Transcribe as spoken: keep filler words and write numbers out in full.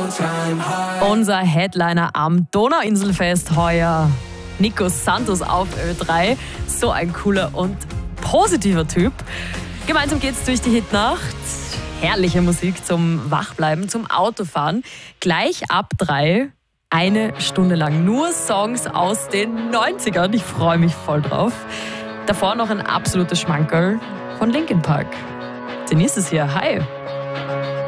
Unser Headliner am Donauinselfest heuer, Nico Santos auf Ö drei. So ein cooler und positiver Typ. Gemeinsam geht's durch die Hitnacht. Herrliche Musik zum Wachbleiben, zum Autofahren. Gleich ab drei, eine Stunde lang nur Songs aus den neunzigern. Ich freue mich voll drauf. Davor noch ein absolutes Schmankerl von Linkin Park. Denise ist hier. Hi.